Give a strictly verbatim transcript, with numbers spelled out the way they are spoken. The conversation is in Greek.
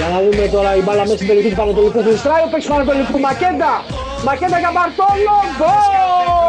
Για να δούμε τώρα η μπάλα μέσα στην περιοχή του Πανετολικού Χρυστράει, ο παίκτης του Πανετολικού Μακέντα. Μακέντα για Μπαρτόλο, γκολ!